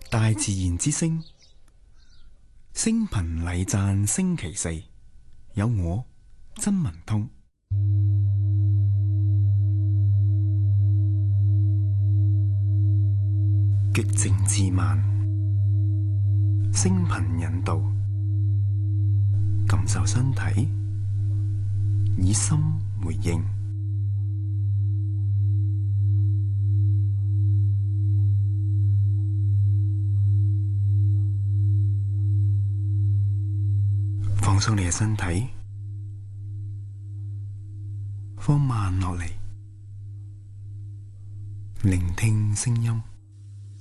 大自然之聲，星頻禮讚星期四，有我曾文通。極靜自慢，星頻引導，感受身體，以心回應。放鬆你嘅身體，放慢落嚟，聆聽聲音。